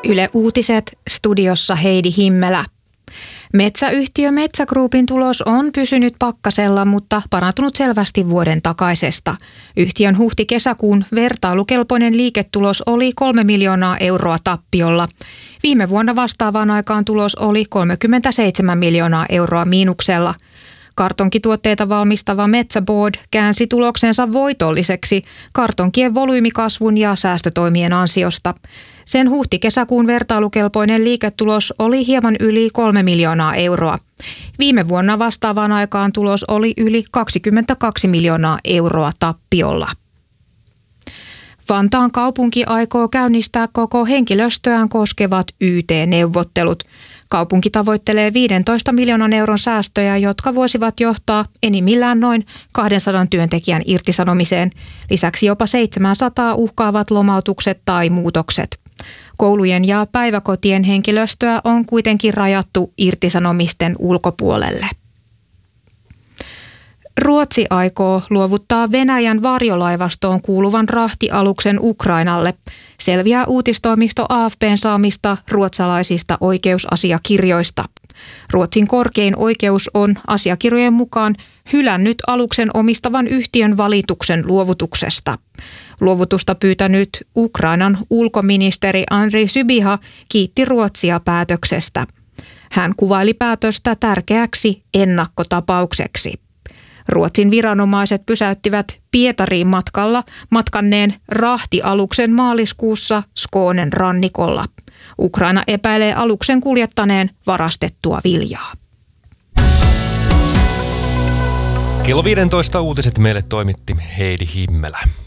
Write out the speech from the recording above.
Yle Uutiset, studiossa Heidi Himmelä. Metsäyhtiö Metsä Groupin tulos on pysynyt pakkasella, mutta parantunut selvästi vuoden takaisesta. Yhtiön huhti-kesäkuun vertailukelpoinen liiketulos oli 3 miljoonaa euroa tappiolla. Viime vuonna vastaavaan aikaan tulos oli 37 miljoonaa euroa miinuksella. Kartonkituotteita valmistava Metsä Board käänsi tuloksensa voitolliseksi kartonkien volyymikasvun ja säästötoimien ansiosta. Sen huhti-kesäkuun vertailukelpoinen liiketulos oli hieman yli 3 miljoonaa euroa. Viime vuonna vastaavaan aikaan tulos oli yli 22 miljoonaa euroa tappiolla. Vantaan kaupunki aikoo käynnistää koko henkilöstöään koskevat YT-neuvottelut. Kaupunki tavoittelee 15 miljoonan euron säästöjä, jotka voisivat johtaa enimmillään noin 200 työntekijän irtisanomiseen. Lisäksi jopa 700 uhkaavat lomautukset tai muutokset. Koulujen ja päiväkotien henkilöstöä on kuitenkin rajattu irtisanomisten ulkopuolelle. Ruotsi aikoo luovuttaa Venäjän varjolaivastoon kuuluvan rahtialuksen Ukrainalle. Selviää uutistoimisto AFP:n saamista ruotsalaisista oikeusasiakirjoista. Ruotsin korkein oikeus on asiakirjojen mukaan hylännyt aluksen omistavan yhtiön valituksen luovutuksesta. Luovutusta pyytänyt Ukrainan ulkoministeri Andriy Sybiha kiitti Ruotsia päätöksestä. Hän kuvaili päätöstä tärkeäksi ennakkotapaukseksi. Ruotsin viranomaiset pysäyttivät Pietariin matkanneen rahtialuksen maaliskuussa Skånen rannikolla. Ukraina epäilee aluksen kuljettaneen varastettua viljaa. Kello 15 uutiset meille toimitti Heidi Himmelä.